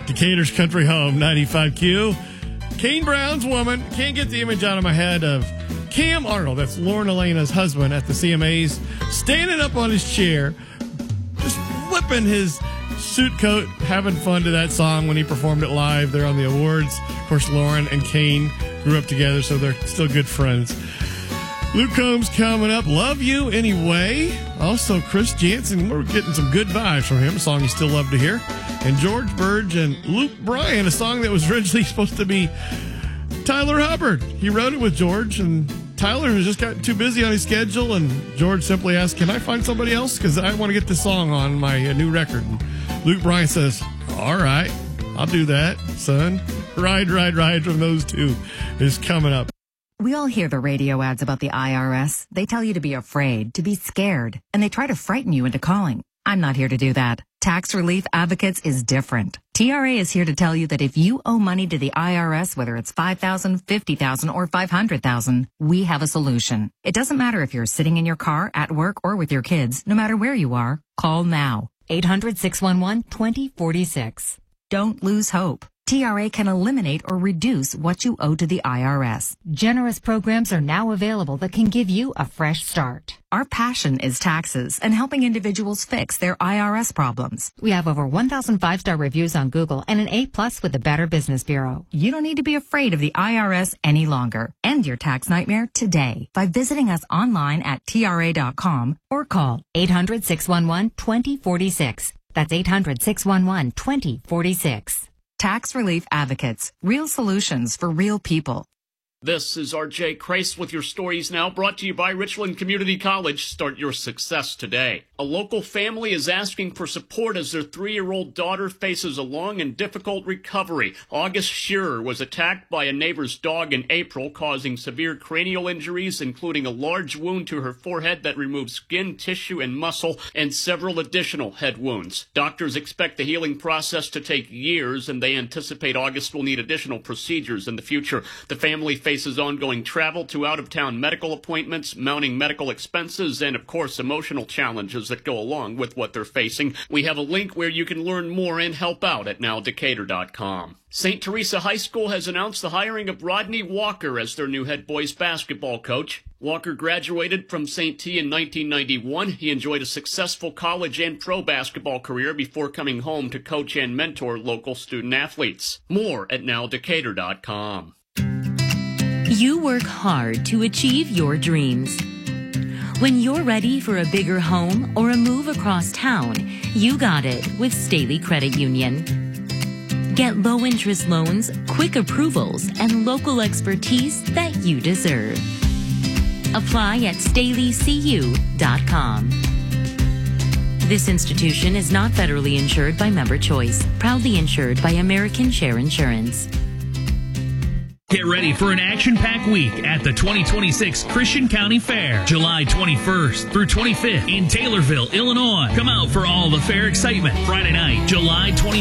Decatur's Country Home, 95Q. Kane Brown's Woman. Can't get the image out of my head of Cam Arnold, that's Lauren Elena's husband, at the CMAs, standing up on his chair, just whipping his suit coat, having fun to that song when he performed it live there on the awards. Of course, Lauren and Kane grew up together, so they're still good friends. Luke Combs coming up. Love You Anyway. Also, Chris Jansen. We're getting some good vibes from him, a song you still love to hear. And George Burge and Luke Bryan, a song that was originally supposed to be Tyler Hubbard. He wrote it with George, and Tyler has just gotten too busy on his schedule, and George simply asked, can I find somebody else? Because I want to get this song on my new record. And Luke Bryan says, all right, I'll do that, son. Ride from those two is coming up. We all hear the radio ads about the IRS. They tell you to be afraid, to be scared, and they try to frighten you into calling. I'm not here to do that. Tax Relief Advocates is different. TRA is here to tell you that if you owe money to the IRS, whether it's $5,000, $50,000, or $500,000, we have a solution. It doesn't matter if you're sitting in your car, at work, or with your kids. No matter where you are, call now. 800-611-2046. Don't lose hope. TRA can eliminate or reduce what you owe to the IRS. Generous programs are now available that can give you a fresh start. Our passion is taxes and helping individuals fix their IRS problems. We have over 1,000 5-star reviews on Google and an A+ with the Better Business Bureau. You don't need to be afraid of the IRS any longer. End your tax nightmare today by visiting us online at TRA.com or call 800-611-2046. That's 800-611-2046. Tax Relief Advocates. Real solutions for real people. This is R.J. Kreis with your stories now, brought to you by Richland Community College. Start your success today. A local family is asking for support as their 3-year-old daughter faces a long and difficult recovery. August Shearer was attacked by a neighbor's dog in April, causing severe cranial injuries, including a large wound to her forehead that removed skin, tissue, and muscle, and several additional head wounds. Doctors expect the healing process to take years, and they anticipate August will need additional procedures in the future. The family faces ongoing travel to out-of-town medical appointments, mounting medical expenses, and, of course, emotional challenges that go along with what they're facing. We have a link where you can learn more and help out at nowdecatur.com. St. Teresa High School has announced the hiring of Rodney Walker as their new head boys basketball coach. Walker graduated from St. T in 1991. He enjoyed a successful college and pro basketball career before coming home to coach and mentor local student athletes. More at nowdecatur.com. You work hard to achieve your dreams. When you're ready for a bigger home or a move across town, you got it with Staley Credit Union. Get low-interest loans, quick approvals, and local expertise that you deserve. Apply at StaleyCU.com. This institution is not federally insured by Member Choice, proudly insured by American Share Insurance. Get ready for an action-packed week at the 2026 Christian County Fair, July 21st through 25th in Taylorville, Illinois. Come out for all the fair excitement. Friday night, July 20th.